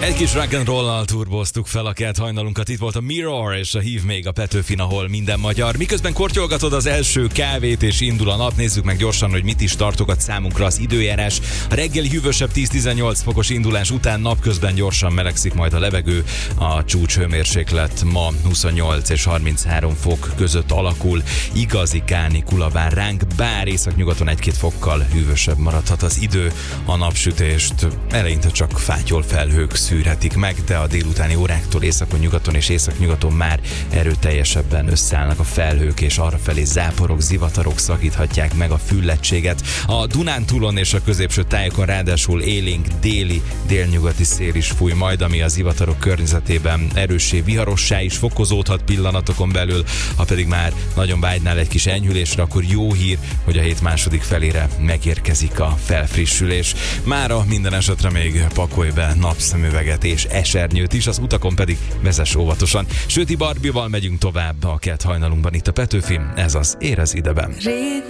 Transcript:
Egy kis rock'n'roll-nal turboztuk fel a kelt hajnalunkat. Itt volt a Mirror és a Hív még a Petőfin, ahol minden magyar. Miközben kortyolgatod az első kávét és indul a nap, nézzük meg gyorsan, hogy mit is tartogat számunkra az időjárás. A reggeli hűvösebb 10-18 fokos indulás után napközben gyorsan melegszik majd a levegő. A csúcshőmérséklet ma 28 és 33 fok között alakul. Igazi kánikula vár ránk, bár északnyugaton 1-2 fokkal hűvösebb maradhat az idő. A napsütést eleinte csak fátyol felhők szűrhetik meg, de a délutáni óráktól északon, nyugaton és északnyugaton már erőteljesebben összeállnak a felhők, és arrafelé záporok, zivatarok szakíthatják meg a füllettséget. A Dunántúlon és a középső tájokon ráadásul élénk déli, délnyugati szél is fúj majd, ami a zivatarok környezetében erőssé, viharossá is fokozódhat pillanatokon belül. Ha pedig már nagyon vágynál egy kis enyhülésre, akkor jó hír, hogy a hét második felére megérkezik a felfrissülés. Mára minden esetre még pakolj be napszemüveget és esernyőt is, az utakon pedig vezess óvatosan. Söti Barbival megyünk tovább a kelt hajnalunkban itt a Petőfin, ez az Érez ideben.